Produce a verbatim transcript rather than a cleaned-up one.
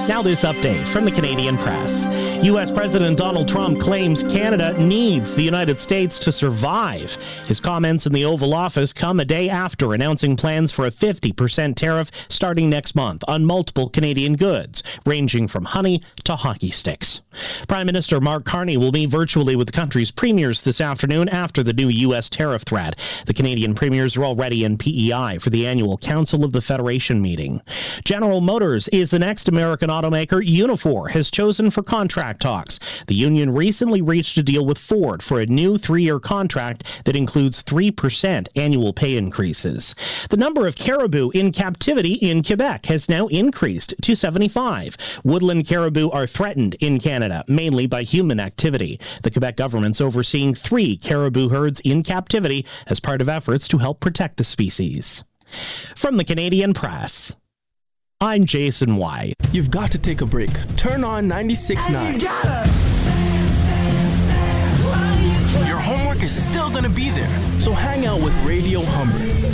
Now this update from the Canadian Press. U S President Donald Trump claims Canada needs the United States to survive. His comments in the Oval Office come a day after announcing plans for a fifty percent tariff starting next month on multiple Canadian goods, ranging from honey to hockey sticks. Prime Minister Mark Carney will meet virtually with the country's premiers this afternoon after the new U S tariff threat. The Canadian premiers are already in P E I for the annual Council of the Federation meeting. General Motors is the next American automaker Unifor has chosen for contract talks. The union recently reached a deal with Ford for a new three-year contract that includes three percent annual pay increases. The number of caribou in captivity in Quebec has now increased to seventy-five. Woodland caribou are threatened in Canada, mainly by human activity. The Quebec government's overseeing three caribou herds in captivity as part of efforts to help protect the species. From the Canadian Press, I'm Jason White. You've got to take a break. Turn on ninety-six point nine. Your homework is still going to be there, so hang out with Radio Humber.